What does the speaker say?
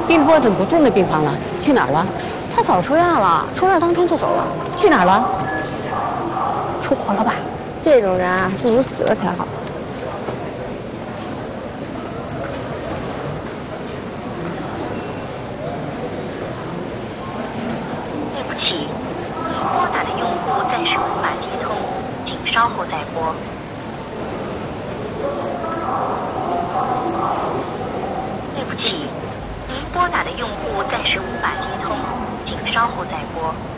冰波怎么不住那病房了？去哪儿了？ 他早出院了，出院当天就走了。 去哪儿了？ 出国了吧？这种人啊，不如死了才好。 对不起，您拨打的用户暂时无法接通，请稍后再拨。对不起，您拨打的用户暂时无法接通，请稍后再拨。